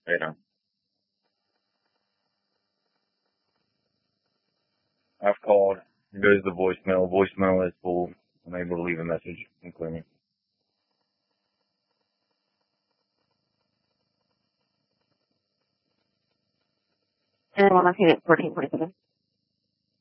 Right now. I've called. It goes to voicemail. Voicemail is full. I'm able to leave a message and clear me. And one located at 1447.